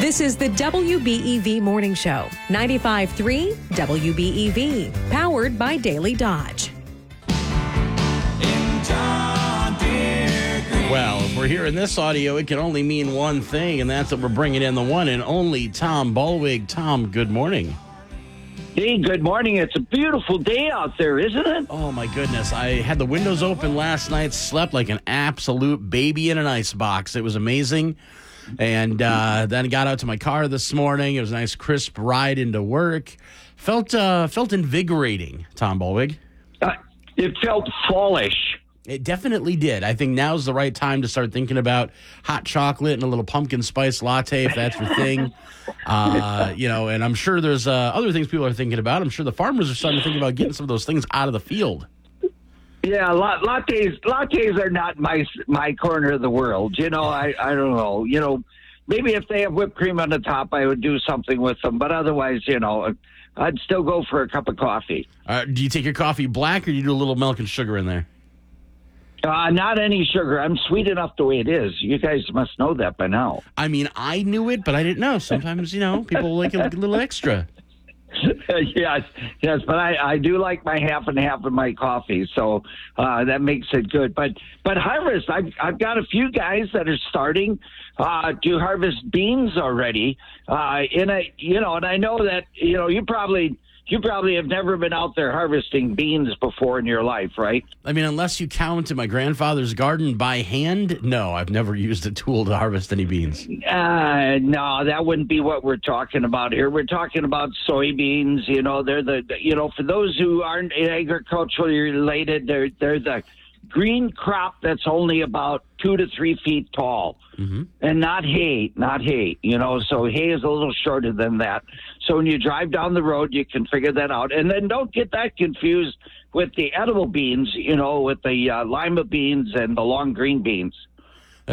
This is the WBEV Morning Show, 95.3 WBEV, powered by Daily Dodge. Well, if we're hearing this audio, it can only mean one thing, and that's that we're bringing in the one and only Tom Ballwig. Tom, good morning. Hey, good morning. It's a beautiful day out there, isn't it? Oh, my goodness. I had the windows open last night, slept like an absolute baby in an icebox. It was amazing. And then got out to my car this morning. It was a nice, crisp ride into work. Felt invigorating, Tom Ballwig. It felt fallish. It definitely did. I think now's the right time to start thinking about hot chocolate and a little pumpkin spice latte, if that's your thing. And I'm sure there's other things people are thinking about. I'm sure the farmers are starting to think about getting some of those things out of the field. Yeah, lattes are not my corner of the world. I don't know. Maybe if they have whipped cream on the top, I would do something with them. But otherwise, I'd still go for a cup of coffee. Do you take your coffee black, or do you do a little milk and sugar in there? Not any sugar. I'm sweet enough the way it is. You guys must know that by now. I mean, I knew it, but I didn't know. Sometimes, people like a little extra. Yes, but I do like my half and half of my coffee, so that makes it good. But harvest, I've got a few guys that are starting to harvest beans already, and I know that you probably have never been out there harvesting beans before in your life, right? I mean, unless you count in my grandfather's garden by hand, no, I've never used a tool to harvest any beans. No, that wouldn't be what we're talking about here. We're talking about soybeans. They're for those who aren't agriculturally related, they're the green crop that's only about 2 to 3 feet tall. Mm-hmm. And not hay. So hay is a little shorter than that. So when you drive down the road, you can figure that out. And then don't get that confused with the edible beans, with the lima beans and the long green beans.